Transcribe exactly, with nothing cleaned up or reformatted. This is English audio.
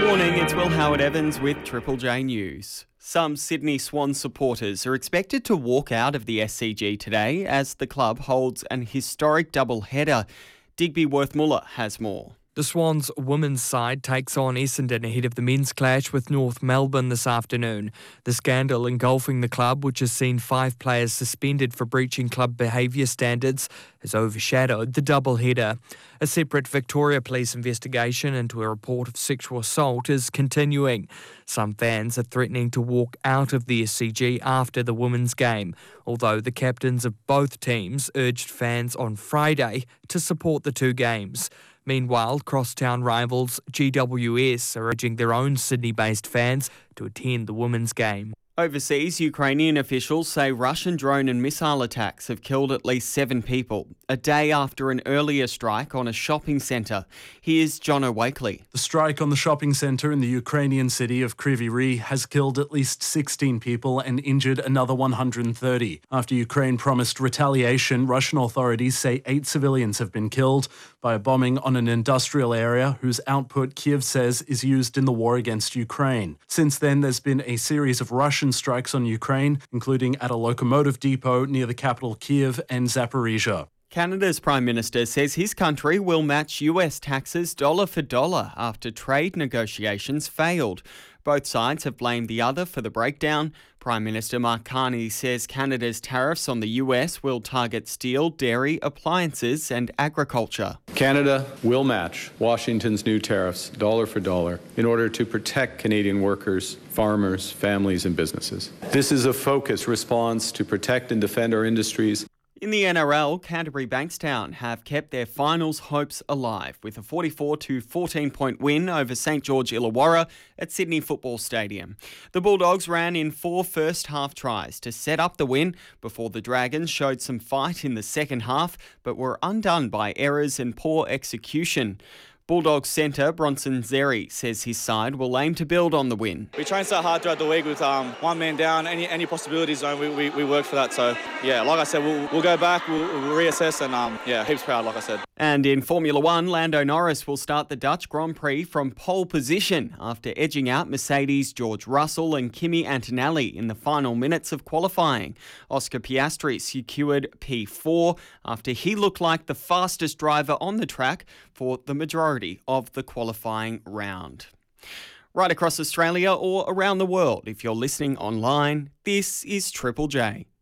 Morning, it's Will Howard-Evans with Triple J News. Some Sydney Swans supporters are expected to walk out of the S C G today as the club holds an historic double-header. Digby Worth-Muller has more. The Swans women's side takes on Essendon ahead of the men's clash with North Melbourne this afternoon. The scandal engulfing the club, which has seen five players suspended for breaching club behaviour standards, has overshadowed the doubleheader. A separate Victoria Police investigation into a report of sexual assault is continuing. Some fans are threatening to walk out of the S C G after the women's game, although the captains of both teams urged fans on Friday to support the two games. Meanwhile, crosstown rivals G W S are urging their own Sydney-based fans to attend the women's game. Overseas, Ukrainian officials say Russian drone and missile attacks have killed at least seven people, a day after an earlier strike on a shopping centre. Here's John Wakely. The strike on the shopping centre in the Ukrainian city of Kryvyi Rih has killed at least sixteen people and injured another one hundred thirty. After Ukraine promised retaliation, Russian authorities say eight civilians have been killed by a bombing on an industrial area whose output Kiev says is used in the war against Ukraine. Since then, there's been a series of Russian strikes on Ukraine, including at a locomotive depot near the capital Kiev and Zaporizhzhia. Canada's Prime Minister says his country will match U S taxes dollar for dollar after trade negotiations failed. Both sides have blamed the other for the breakdown. Prime Minister Mark Carney says Canada's tariffs on the U S will target steel, dairy, appliances and agriculture. Canada will match Washington's new tariffs dollar for dollar in order to protect Canadian workers, farmers, families and businesses. This is a focused response to protect and defend our industries. In the N R L, Canterbury Bankstown have kept their finals hopes alive with a forty-four to fourteen point win over St George Illawarra at Sydney Football Stadium. The Bulldogs ran in four first-half tries to set up the win before the Dragons showed some fight in the second half but were undone by errors and poor execution. Bulldogs centre Bronson Xerri says his side will aim to build on the win. We train so hard throughout the week with um, one man down, any any possibility zone, we, we, we work for that. So, yeah, like I said, we'll, we'll go back, we'll, we'll reassess and, um, yeah, heaps proud, like I said. And in Formula One, Lando Norris will start the Dutch Grand Prix from pole position after edging out Mercedes' George Russell and Kimi Antonelli in the final minutes of qualifying. Oscar Piastri secured P four after he looked like the fastest driver on the track for the majority of the qualifying round. Right across Australia or around the world, if you're listening online, this is Triple J.